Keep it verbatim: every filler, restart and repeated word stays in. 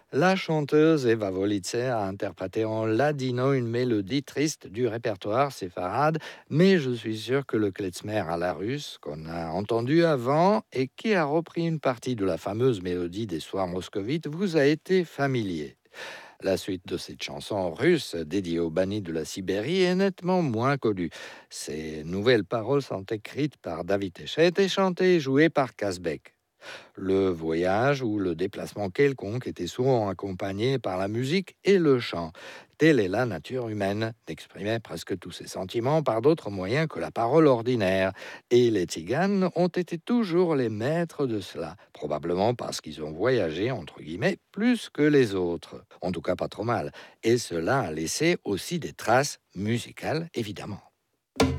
La chanteuse Eva Volice a interprété en ladino une mélodie triste du répertoire séfarade, mais je suis sûr que le klezmer à la russe, qu'on a entendu avant et qui a repris une partie de la fameuse mélodie des soirs moscovites, vous a été familier. La suite de cette chanson russe dédiée aux bannis de la Sibérie est nettement moins connue. Ces nouvelles paroles sont écrites par David Echet et chantées et jouées par Kazbek. Le voyage ou le déplacement quelconque était souvent accompagné par la musique et le chant. Telle est la nature humaine, d'exprimer presque tous ses sentiments par d'autres moyens que la parole ordinaire. Et les tziganes ont été toujours les maîtres de cela, probablement parce qu'ils ont voyagé, entre guillemets, plus que les autres. En tout cas, pas trop mal. Et cela a laissé aussi des traces musicales, évidemment.